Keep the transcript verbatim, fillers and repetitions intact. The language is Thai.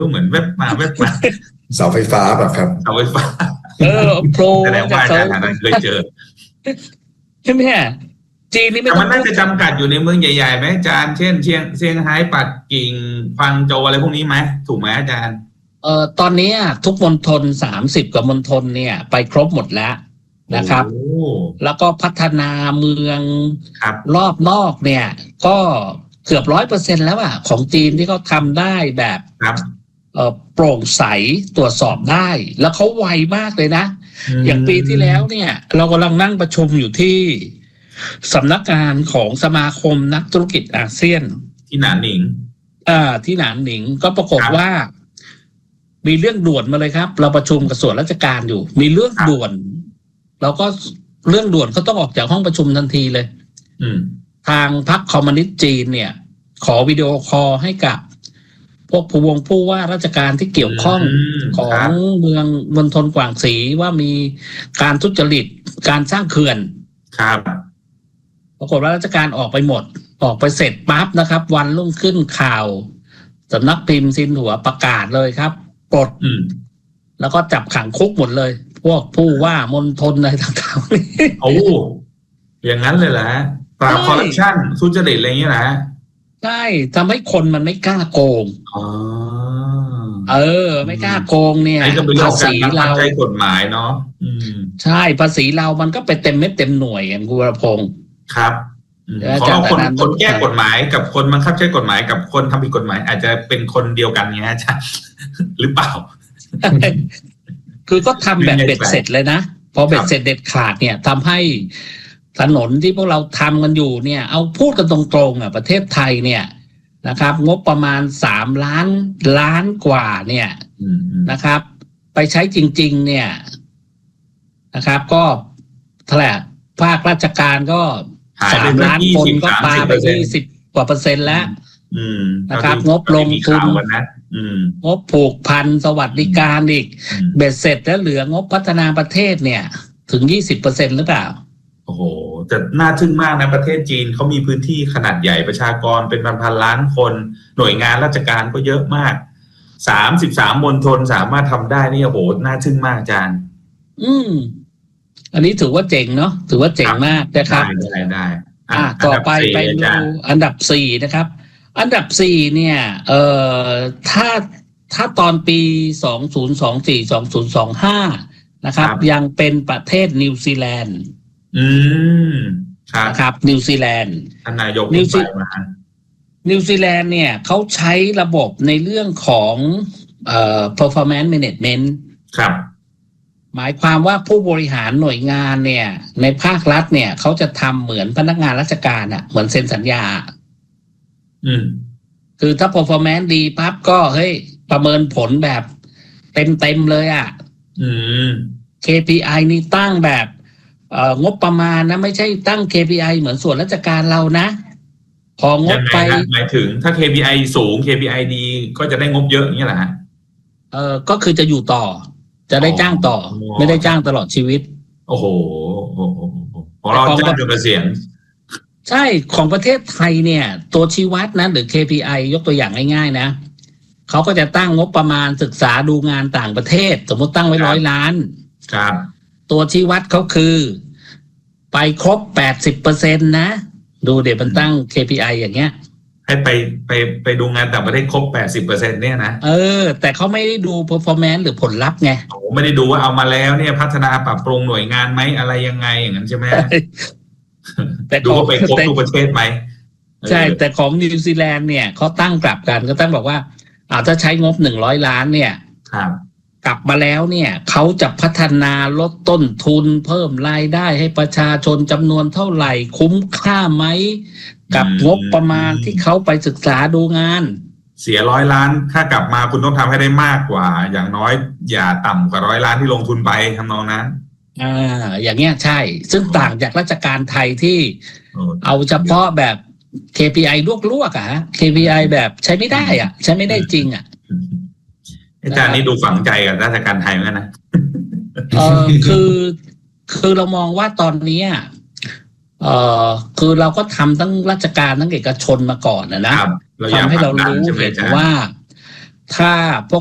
ก็เหมือนเว็บมาเว็บมาเสาไฟฟ้าแบบครับเสาไฟฟ้าเออโผล่แสดงว่าอาจารย์นั้นเคยเจอใช่ไหมจีนนี่ไม่แต่มันน่าจะจำกัดอยู่ในเมืองใหญ่ๆไหมอาจารย์เช่นเชียงเซี่ยงไฮ้ปักกิ่งกวางโจวอะไรพวกนี้ไหมถูกไหมอาจารย์เอ่อตอนนี้ทุกมณฑลสามสิบกว่ามณฑลเนี่ยไปครบหมดแล้วนะครับแล้วก็พัฒนาเมืองรอบนอกเนี่ยก็เกือบร้อยเปอร์เซ็นต์แล้วอ่ะของจีนที่เขาทำได้แบบเอ่อโปร่งใสตรวจสอบได้แล้วเขาไวมากเลยนะอย่างปีที่แล้วเนี่ยเรากำลังนั่งประชุมอยู่ที่สำนักงานของสมาคมนักธุรกิจอาเซียนที่หนานหนิงอ่าที่หนานหนิงก็ปรากฏว่ามีเรื่องด่วนมาเลยครับเราประชุมกับส่วนราชการอยู่มีเรื่องด่วนเราก็เรื่องด่วนเขาต้องออกจากห้องประชุมทันทีเลยทางพรรคคอมมิวนิสต์จีนเนี่ยขอวิดีโอคอลให้กับพวกผู้วงผู้ว่าราชการที่เกี่ยวข้องของเมืองมณฑลกวางสีว่ามีการทุจริตการสร้างเขื่อนครับปรากฏว่าราชการออกไปหมดออกไปเสร็จปั๊บนะครับวันรุ่งขึ้นข่าวสำนักพิมพ์ซินหัวประกาศเลยครับปลดแล้วก็จับขังคุกหมดเลยพวกผู้ว่ามณฑลอะไรต่างๆนี่โอ้อย่างนั้นเลยเหรอปราบคอร์รัปชันทุจริตอะไรอย่างเงี้ยนะใช่ทำให้คนมันไม่กล้าโกงอ๋อเออไม่กล้าโกงเนี่ยภาษีเราใช้กฎหมายเนาะใช่ภาษีเรามันก็ไปเต็มเม็ดเต็มหน่วยอย่างคุณวรพงศ์ครับของคนคนแก้กฎหมายกับคนบังคับใช้กฎหมายกับคนทำผิดกฎหมายอาจจะเป็นคนเดียวกันไงอาจารย์หรือเปล่าคือก็ทำแบบเบ็ดเสร็จเลยนะพอเบ็ดเสร็จเด็ดขาดเนี่ยทำให้ถนนที่พวกเราทำกันอยู่เนี่ยเอาพูดกันตรงๆอ่ะประเทศไทยเนี่ยนะครับงบประมาณสามล้านล้านกว่าเนี่ยนะครับไปใช้จริงๆเนี่ยนะครับก็เท่าไหร่ภาคราชการก็สามล้านคนก็ปาไปยี่สิบกว่าเปอร์เซ็นต์แล้วนะครับงบลงทุนงบผูกพันสวัสดิการอีกเบ็ดเสร็จแล้วเหลืองบพัฒนาประเทศเนี่ยถึงยี่สิบเปอร์เซ็นต์หรือเปล่าโอ้โหแต่น่าทึ่งมากนะประเทศจีนเขามีพื้นที่ขนาดใหญ่ประชากรเป็นพันพันล้านคนหน่วยงานราชการก็เยอะมากสามสิบสามมณฑลสามารถทำได้นี่โอ้โหน่าทึ่งมากอาจารย์อืมอันนี้ถือว่าเจ๋งเนาะถือว่าเจ๋งมากนะครับได้ได้อ่าต่อไปไปดูอันดับสี่นะครับอันดับสี่เนี่ยเอ่อถ้าถ้าตอนปีสองพันยี่สิบสี่ สองพันยี่สิบห้านะครับยังเป็นประเทศนิวซีแลนด์อืมครับนิวซีแลนด์ท่านนายกนิวซีนิวซีแลนด์เนี่ยเขาใช้ระบบในเรื่องของเอ่อ performance management ครับหมายความว่าผู้บริหารหน่วยงานเนี่ยในภาครัฐเนี่ยเขาจะทำเหมือนพนักงานราชการอ่ะเหมือนเซ็นสัญญาอืมคือถ้า performance ดีปั๊บก็เฮ้ยประเมินผลแบบเต็มเต็มเลยอ่ะอืมเค พี ไอ นี่ตั้งแบบเอ่องบประมาณนะไม่ใช่ตั้ง เค พี ไอ เหมือนส่วนราชการเรานะพองบไปหมายถึงถ้า เค พี ไอ สูง เค พี ไอ ดีก็จะได้งบเยอะอย่างเงี้ยเหรอฮะเออก็คือจะอยู่ต่อจะได้จ้างต่อไม่ได้จ้างตลอดชีวิตโอ้โหของเราจ้างจนเกษียณใช่ของประเทศไทยเนี่ยตัวชี้วัดนะหรือ เค พี ไอ ยกตัวอย่างง่ายๆนะเขาก็จะตั้งงบประมาณศึกษาดูงานต่างประเทศสมมติตั้งไว้ร้อยล้านครับตัวชี้วัดเขาคือไปครบ แปดสิบเปอร์เซ็นต์ นะดูเดี๋ยวมันตั้ง เค พี ไอ อย่างเงี้ยให้ไปไปไปดูงานต่างประเทศครบ แปดสิบเปอร์เซ็นต์ เนี่ยนะเออแต่เขาไม่ได้ดู performance หรือผลลัพธ์ไงโอ้ไม่ได้ดูว่าเอามาแล้วเนี่ยพัฒนาปรับปรุงหน่วยงานไหมอะไรยังไงอย่างนั้นใช่ไหมแต่ดูว่าไปครบทุกประเทศไหมใช่แต่ของนิวซีแลนด์เนี่ยเขาตั้งกลับกันก็ตั้งบอกว่าอ่าถ้าใช้งบหนึ่งร้อยล้านเนี่ยครับกลับมาแล้วเนี่ยเขาจะพัฒนาลดต้นทุนเพิ่มรายได้ให้ประชาชนจำนวนเท่าไหร่คุ้มค่าไหมกับงบประมาณที่เขาไปศึกษาดูงานเสียร้อยล้านถ้ากลับมาคุณต้องทำให้ได้มากกว่าอย่างน้อยอย่าต่ำกว่าร้อยล้านที่ลงทุนไปทำนองนั้นอ่าอย่างเงี้ยใช่ซึ่งต่างจากราชการไทยที่เอาเฉพาะแบบ เค พี ไอ ลวกๆอ่ะ เค พี ไอ แบบใช้ไม่ได้อ่ะใช้ไม่ได้จริงอ่ะอาจารย์นี่ดูฝังใจกับราชการไทยเหมือนกันนะเออคือคือเรามองว่าตอนนี้เออคือเราก็ทำทั้งราชการทั้งเอกชนมาก่อนนะนะทำให้เรารู้เห็นว่าถ้าพวก